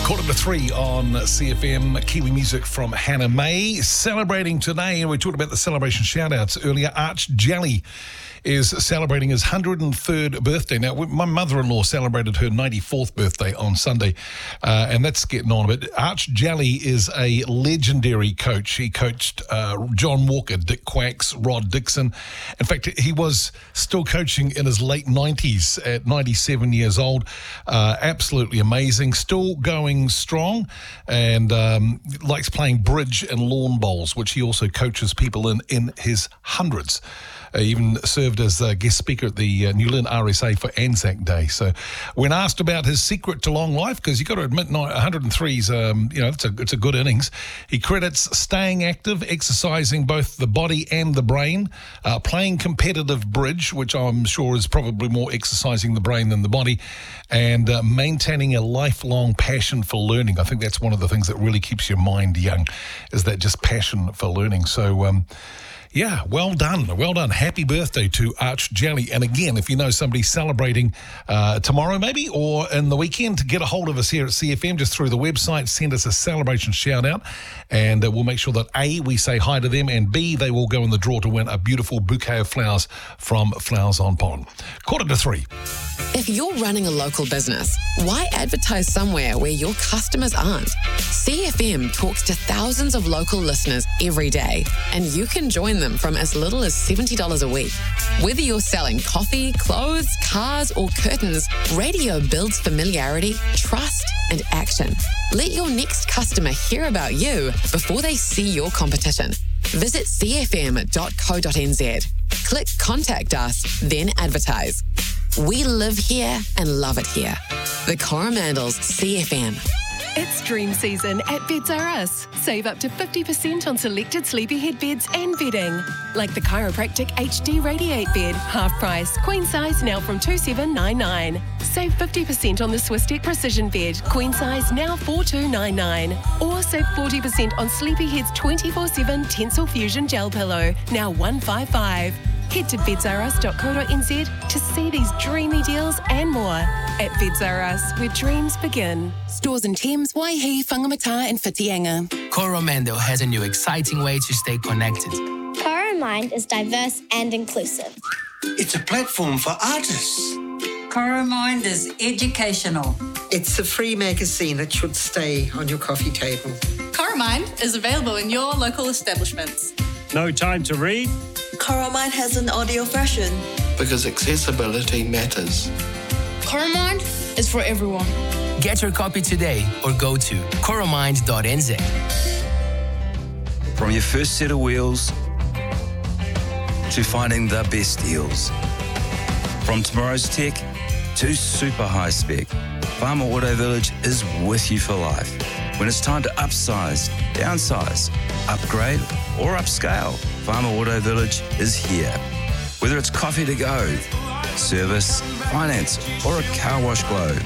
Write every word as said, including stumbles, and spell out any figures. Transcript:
Quarter to three on C F M, Kiwi music from Hannah May. Celebrating today, and we talked about the celebration shout-outs earlier, Arch Jelly is celebrating his one hundred third birthday. Now, my mother-in-law celebrated her ninety-fourth birthday on Sunday, uh, and that's getting on a bit. Arch Jelly is a legendary coach. He coached uh, John Walker, Dick Quacks, Rod Dixon. In fact, he was still coaching in his late nineties at ninety-seven years old. Uh, absolutely amazing. Still going strong, and um, likes playing bridge and lawn bowls, which he also coaches people in in his hundreds. Uh, even served as a guest speaker at the uh, New Lynn R S A for Anzac Day. So when asked about his secret to long life, because you've got to admit one hundred three is, um, you know, it's a, it's a good innings, he credits staying active, exercising both the body and the brain, uh, playing competitive bridge, which I'm sure is probably more exercising the brain than the body, and uh, maintaining a lifelong passion for learning. I think that's one of the things that really keeps your mind young, is that just passion for learning. So, um, yeah, well done. Well done. Happy birthday to Arch Jelly. And again, if you know somebody celebrating uh, tomorrow maybe, or in the weekend, to get a hold of us here at C F M, just through the website, send us a celebration shout out, and uh, we'll make sure that A, we say hi to them, and B, they will go in the draw to win a beautiful bouquet of flowers from Flowers on Pond. Quarter to three. If you're running a local business, why advertise somewhere where your customers aren't? C F M talks to thousands of local listeners every day, and you can join them from as little as seventy dollars a week. Whether you're selling coffee, clothes, cars, or curtains, radio builds familiarity, trust, and action. Let your next customer hear about you before they see your competition. Visit c f m dot co dot n z. Click Contact Us, then advertise. We live here and love it here. The Coromandels C F M. It's dream season at Beds R Us. Save up to fifty percent on selected sleepyhead beds and bedding. Like the Chiropractic H D Radiate bed, half price, queen size now from two thousand seven hundred ninety-nine dollars. Save fifty percent on the Swistek Precision bed, queen size now four thousand two hundred ninety-nine dollars. Or save forty percent on Sleepyhead's twenty-four seven Tensile Fusion gel pillow, now one hundred fifty-five dollars. Head to beds r us dot co dot n z to see these dreamy deals and more. At Beds R Us, where dreams begin. Stores in Thames, Waihi, Whangamata and Whitianga. Coromandel has a new exciting way to stay connected. Coromind is diverse and inclusive. It's a platform for artists. Coromind is educational. It's a free magazine that should stay on your coffee table. Coromind is available in your local establishments. No time to read? Coromind has an audio version. Because accessibility matters. Coromind is for everyone. Get your copy today or go to coromind dot n z. From your first set of wheels to finding the best deals. From tomorrow's tech to super high spec, Farmer Auto Village is with you for life. When it's time to upsize, downsize, upgrade or upscale, Farmer Auto Village is here. Whether it's coffee to go, service, finance or a car wash glow,